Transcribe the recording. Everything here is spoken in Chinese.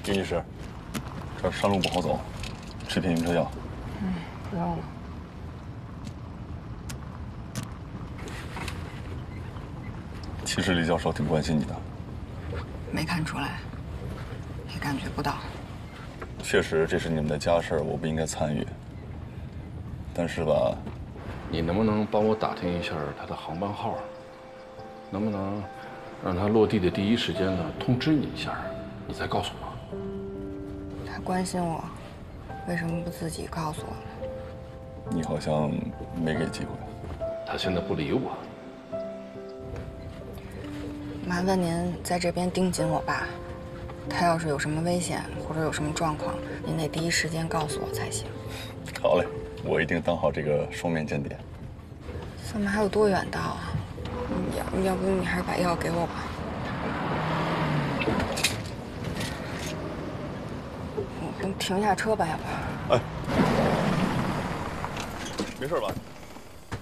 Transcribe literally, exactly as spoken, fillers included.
林医师，这儿山路不好走，吃片晕车药。 嗯，不用了。 其实李教授挺关心你的。 没看出来，也感觉不到。 确实，这是你们的家事儿，我不应该参与。但是吧， 你能不能帮我打听一下他的航班号？能不能让他落地的第一时间呢通知你一下，你再告诉我？ 他关心我，为什么不自己告诉我呢？ 你好像没给机会。 他现在不理我。 麻烦您在这边盯紧我爸，他要是有什么危险或者有什么状况，您得第一时间告诉我才行。 好嘞，我一定当好这个双面间谍。 咱们还有多远到啊？要要不你还是把药给我吧。我停下车吧，要不？ 哎，没事吧？